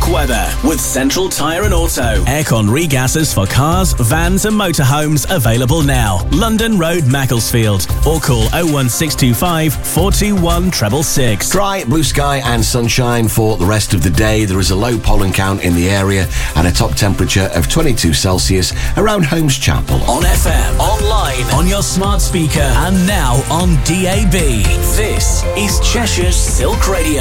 Silk weather with Central Tyre and Auto. Aircon regassers for cars, vans and motorhomes available now. London Road, Macclesfield. Or call 01625 421 666. Dry, blue sky and sunshine for the rest of the day. There is a low pollen count in the area and a top temperature of 22 Celsius around Holmes Chapel. On FM, online, on your smart speaker and now on DAB. This is Cheshire's Silk Radio.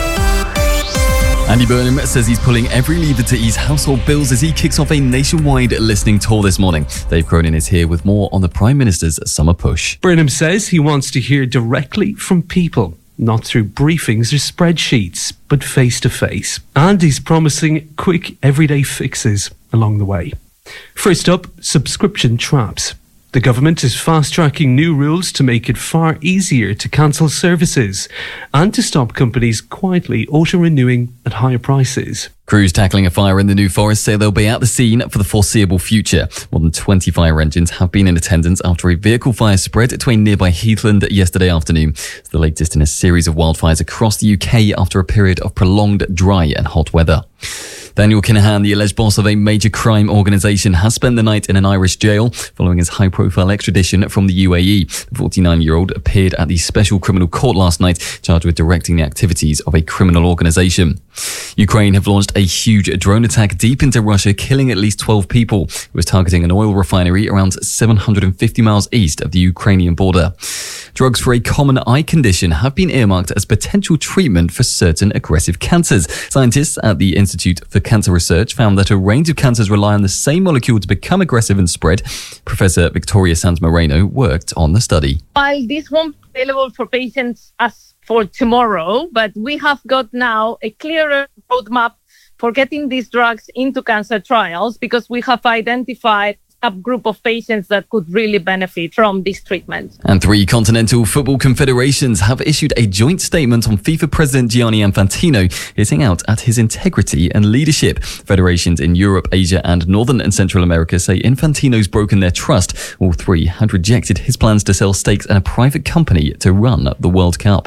Andy Burnham says he's pulling every lever to ease household bills as he kicks off a nationwide listening tour this morning. Dave Cronin is here with more on the Prime Minister's summer push. Burnham says he wants to hear directly from people, not through briefings or spreadsheets, but face to face. And he's promising quick everyday fixes along the way. First up, subscription traps. The government is fast-tracking new rules to make it far easier to cancel services and to stop companies quietly auto-renewing at higher prices. Crews tackling a fire in the New Forest say they'll be at the scene for the foreseeable future. More than 20 fire engines have been in attendance after a vehicle fire spread to a nearby heathland yesterday afternoon. It's the latest in a series of wildfires across the UK after a period of prolonged dry and hot weather. Daniel Kinahan, the alleged boss of a major crime organisation, has spent the night in an Irish jail following his high-profile extradition from the UAE. The 49-year-old appeared at the Special Criminal Court last night, charged with directing the activities of a criminal organisation. Ukraine have launched a huge drone attack deep into Russia, killing at least 12 people. It was targeting an oil refinery around 750 miles east of the Ukrainian border. Drugs for a common eye condition have been earmarked as potential treatment for certain aggressive cancers. Scientists at the Institute for Cancer Research found that a range of cancers rely on the same molecule to become aggressive and spread. Professor Victoria Sanz Moreno worked on the study. While this won't be available for patients as for tomorrow, but we have got now a clearer roadmap for getting these drugs into cancer trials because we have identified a group of patients that could really benefit from this treatment. And 3 continental football confederations have issued a joint statement on FIFA President Gianni Infantino, hitting out at his integrity and leadership. Federations in Europe, Asia and Northern and Central America say Infantino's broken their trust. All 3 had rejected his plans to sell stakes in a private company to run the World Cup.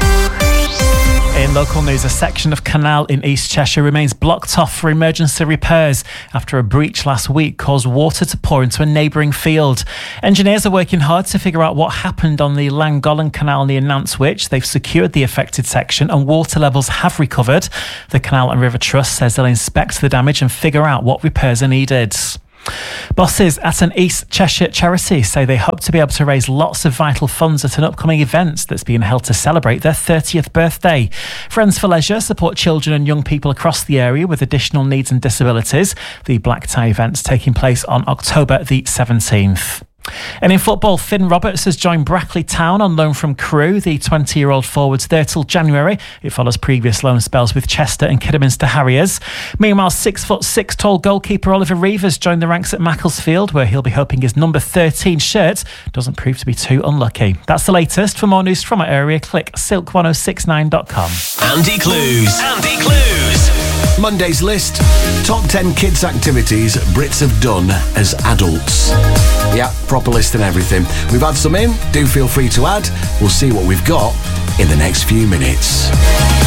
In local news, a section of canal in East Cheshire remains blocked off for emergency repairs after a breach last week caused water to pour into a neighbouring field. Engineers are working hard to figure out what happened on the Llangollen Canal near Nantwich. They've secured the affected section and water levels have recovered. The Canal and River Trust says they'll inspect the damage and figure out what repairs are needed. Bosses at an East Cheshire charity say they hope to be able to raise lots of vital funds at an upcoming event that's being held to celebrate their 30th birthday. Friends for Leisure support children and young people across the area with additional needs and disabilities. The black tie event's taking place on October the 17th. And in football, Finn Roberts has joined Brackley Town on loan from Crewe. The 20-year-old forward's there till January. It follows previous loan spells with Chester and Kidderminster Harriers. Meanwhile, 6'6" tall goalkeeper Oliver Reevers joined the ranks at Macclesfield, where he'll be hoping his number 13 shirt doesn't prove to be too unlucky. That's the latest. For more news from our area, click silk1069.com. Andy Clues. Andy Clues. Monday's list. Top 10 kids' activities Brits have done as adults. Yeah, proper list and everything. We've had some in. Do feel free to add. We'll see what we've got in the next few minutes.